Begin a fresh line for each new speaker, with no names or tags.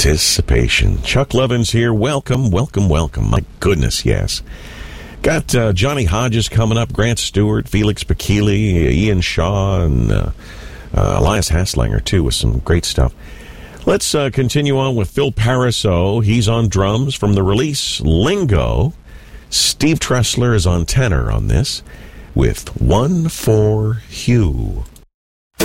Anticipation. Chuck Levins here. Welcome. My goodness, yes. Got Johnny Hodges coming up, Grant Stewart, Felix Pakili, Ian Shaw, and Elias Haslanger, too, with some great stuff. Let's continue on with Phil Pariseau. He's on drums from the release Lingo. Steve Tressler is on tenor on this with One for Hugh.